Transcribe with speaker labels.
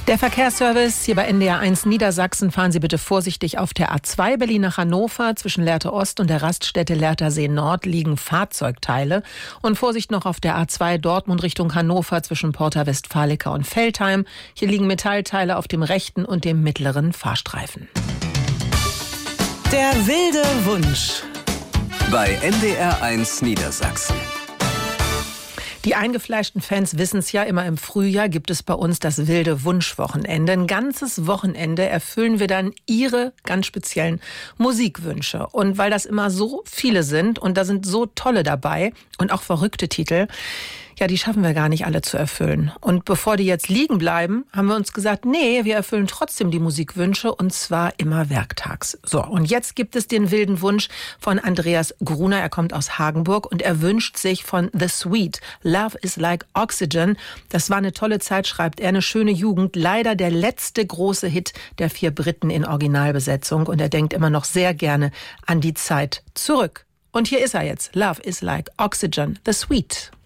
Speaker 1: Der Verkehrsservice hier bei NDR 1 Niedersachsen. Fahren Sie bitte vorsichtig auf der A2 Berlin nach Hannover. Zwischen Lehrte Ost und der Raststätte Lehrtersee Nord liegen Fahrzeugteile. Und Vorsicht noch auf der A2 Dortmund Richtung Hannover zwischen Porta Westfalica und Veltheim. Hier liegen Metallteile auf dem rechten und dem mittleren Fahrstreifen.
Speaker 2: Der wilde Wunsch
Speaker 3: bei NDR 1 Niedersachsen.
Speaker 1: Die eingefleischten Fans wissen es ja, immer im Frühjahr gibt es bei uns das wilde Wunschwochenende. Ein ganzes Wochenende erfüllen wir dann Ihre ganz speziellen Musikwünsche. Und weil das immer so viele sind und da sind so tolle dabei und auch verrückte Titel, ja, die schaffen wir gar nicht alle zu erfüllen. Und bevor die jetzt liegen bleiben, haben wir uns gesagt, nee, wir erfüllen trotzdem die Musikwünsche und zwar immer werktags. So, und jetzt gibt es den wilden Wunsch von Andreas Gruner. Er kommt aus Hagenburg und er wünscht sich von The Sweet, Love is like Oxygen. Das war eine tolle Zeit, schreibt er, eine schöne Jugend. Leider der letzte große Hit der 4 Briten in Originalbesetzung und er denkt immer noch sehr gerne an die Zeit zurück. Und hier ist er jetzt, Love is like Oxygen, The Sweet.